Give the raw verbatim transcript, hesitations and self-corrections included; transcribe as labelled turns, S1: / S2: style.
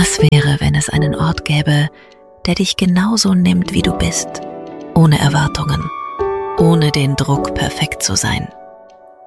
S1: Was wäre, wenn es einen Ort gäbe, der dich genauso nimmt, wie du bist, ohne Erwartungen, ohne den Druck, perfekt zu sein?